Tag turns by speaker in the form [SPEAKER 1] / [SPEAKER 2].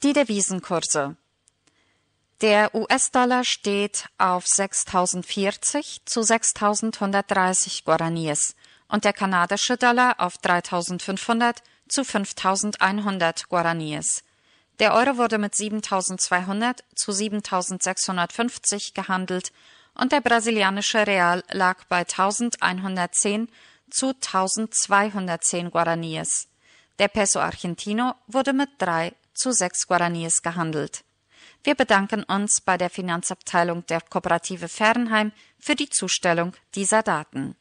[SPEAKER 1] Die Devisenkurse. Der US-Dollar steht auf 6.040 zu 6.130 Guaraníes und der kanadische Dollar auf 3.500 zu 5.100 Guaraníes. Der Euro wurde mit 7.200 zu 7.650 gehandelt und der brasilianische Real lag bei 1.110 zu 1.210 Guaraníes. Der Peso Argentino wurde mit 3 zu 6 Guaraníes gehandelt. Wir bedanken uns bei der Finanzabteilung der Kooperative Fernheim für die Zustellung dieser Daten.